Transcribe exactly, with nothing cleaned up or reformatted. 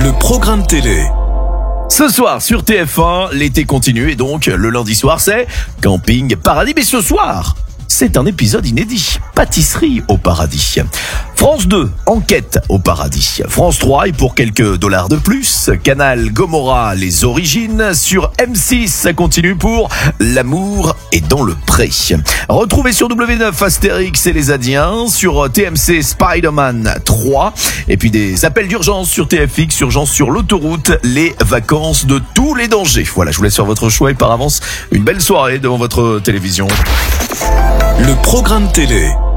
Le programme télé. Ce soir sur T F un, l'été continue et donc le lundi soir c'est Camping Paradis. Mais ce soir, c'est un épisode inédit. Pâtisserie au paradis. France deux, enquête au paradis. France trois, et pour quelques dollars de plus, Canal Gomorrah, les origines. Sur M six, ça continue pour L'amour est dans le pré. Retrouvez sur W neuf Astérix et les Adiens. Sur T M C, Spider-Man trois. Et puis des appels d'urgence sur T F X, urgence sur l'autoroute, les vacances de tous les dangers. Voilà, je vous laisse faire votre choix et par avance, une belle soirée devant votre télévision. Le programme télé.